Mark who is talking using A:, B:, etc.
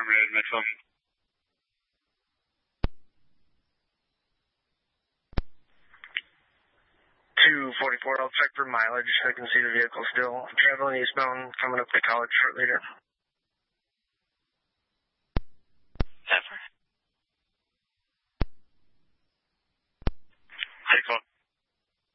A: terminated, Mitchell.
B: 244, I'll check for mileage. I can see the vehicle still traveling eastbound, coming up to College shortly here.